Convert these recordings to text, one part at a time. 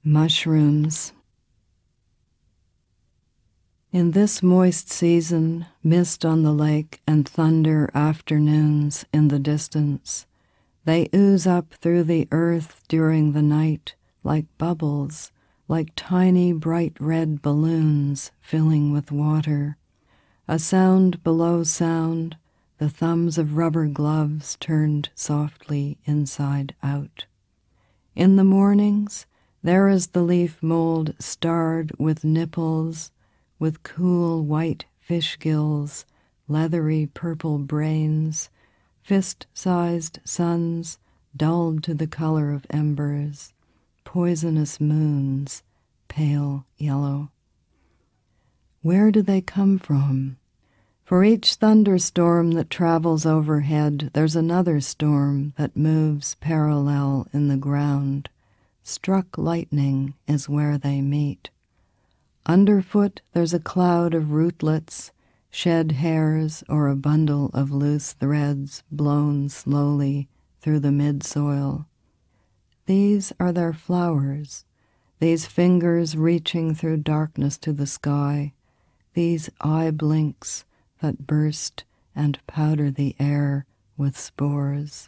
Mushrooms. In this moist season, mist on the lake and thunder afternoons in the distance, they ooze up through the earth during the night like bubbles, like tiny bright red balloons filling with water. A sound below sound, the thumbs of rubber gloves turned softly inside out. In the mornings, there is the leaf mold starred with nipples, with cool white fish gills, leathery purple brains, fist-sized suns dulled to the color of embers, poisonous moons, pale yellow. Where do they come from? For each thunderstorm that travels overhead, there's another storm that moves parallel in the ground. Struck lightning is where they meet. Underfoot there's a cloud of rootlets, shed hairs, or a bundle of loose threads blown slowly through the midsoil. These are their flowers, these fingers reaching through darkness to the sky, these eye blinks that burst and powder the air with spores.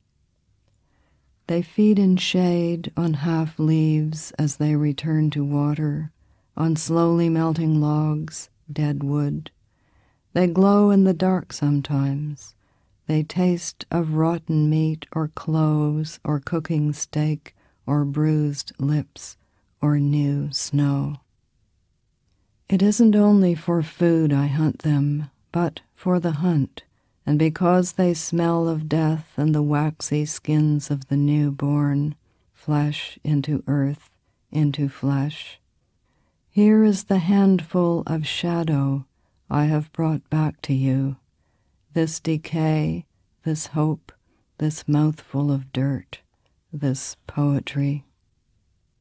They feed in shade on half leaves as they return to water, on slowly melting logs, dead wood. They glow in the dark sometimes. They taste of rotten meat or cloves or cooking steak or bruised lips or new snow. It isn't only for food I hunt them, but for the hunt, and because they smell of death and the waxy skins of the newborn, flesh into earth, into flesh. Here is the handful of shadow I have brought back to you, this decay, this hope, this mouthful of dirt, this poetry.